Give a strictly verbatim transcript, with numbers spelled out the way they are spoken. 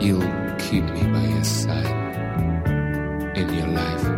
You'll keep me by your side in your life.